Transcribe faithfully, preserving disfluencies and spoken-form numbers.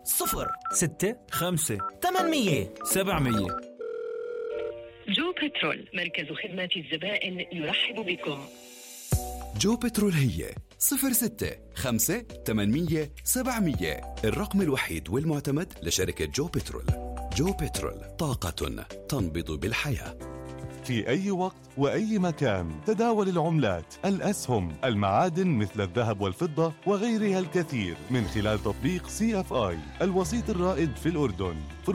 صفر ستة خمسة ثمانمية سبعمية. جو بترول، مركز خدمة الزبائن يرحب بكم. جو بترول هي صفر ستة خمسة ثمانمية سبعمية، الرقم الوحيد والمعتمد لشركة جو بترول. جو بترول، طاقة تنبض بالحياة. في أي وقت وأي مكان تداول العملات، الأسهم، المعادن مثل الذهب والفضة وغيرها الكثير من خلال تطبيق سي اف آي، الوسيط الرائد في الأردن.